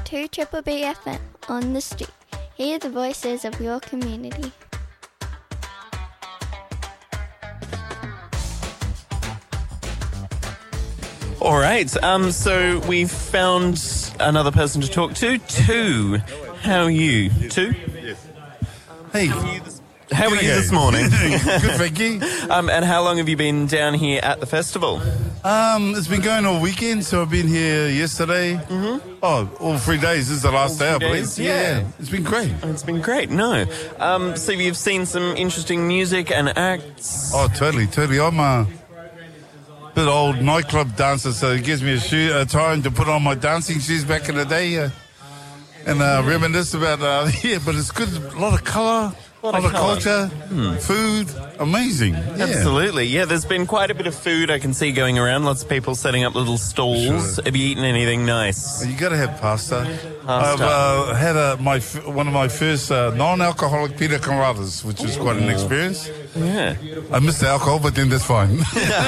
to Triple B FM on the street. Hear the voices of your community. All right, so we've found another person to talk to. Tu, how are you? Tu? Yes. Hey. How are you this morning? Good, thank you. And how long have you been down here at the festival? It's been going all weekend, so I've been here yesterday. Mm-hmm. Oh, all 3 days. This is the last day, I believe. Yeah. It's been great. It's been great, no. So you've seen some interesting music and acts? Oh, totally. I'm a bit old nightclub dancer, so it gives me a time to put on my dancing shoes back in the day and reminisce about, but it's good. A lot of colour. A lot of culture, food, amazing. Yeah. Absolutely. Yeah, there's been quite a bit of food I can see going around. Lots of people setting up little stalls. Sure. Have you eaten anything nice? You got to have pasta. I've had one of my first non-alcoholic pina coladas, which was quite an experience. Yeah. I missed the alcohol, but then that's fine.